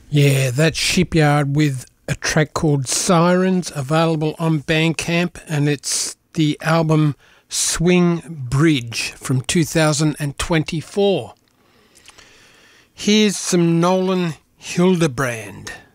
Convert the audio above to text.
Yeah, that's Shipyard with a track called Sirens, available on Bandcamp, and it's the album Swing Bridge from 2024. Here's some Nolan Hildebrand.